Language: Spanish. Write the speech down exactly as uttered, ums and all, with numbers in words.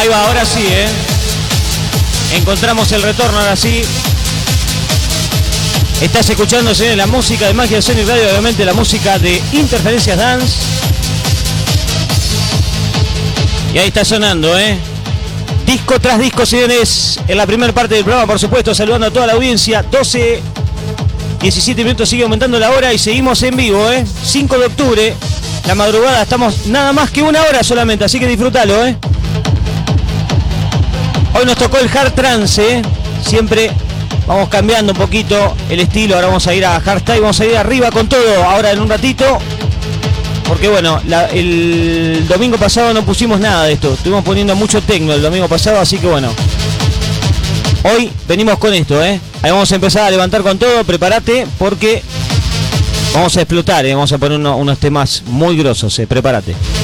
Ahí va, ahora sí, ¿eh? Encontramos el retorno, ahora sí. Estás escuchando, señores, la música de Magia Sonic Radio, obviamente la música de Interferencias Dance. Y ahí está sonando, ¿eh? Disco tras disco, señores, en la primera parte del programa, por supuesto, saludando a toda la audiencia. doce, diecisiete minutos, sigue aumentando la hora y seguimos en vivo, ¿eh? cinco de octubre, la madrugada, estamos nada más que una hora solamente, así que disfrútalo, ¿eh? Hoy nos tocó el hard trance, ¿eh? Siempre vamos cambiando un poquito el estilo, ahora vamos a ir a hardstyle, vamos a ir arriba con todo, ahora en un ratito. Porque bueno, la, el domingo pasado no pusimos nada de esto. Estuvimos poniendo mucho techno el domingo pasado, así que bueno. Hoy venimos con esto, ¿eh? Ahí vamos a empezar a levantar con todo, prepárate, porque vamos a explotar, ¿eh? Vamos a poner uno, unos temas muy grosos, ¿eh? Prepárate.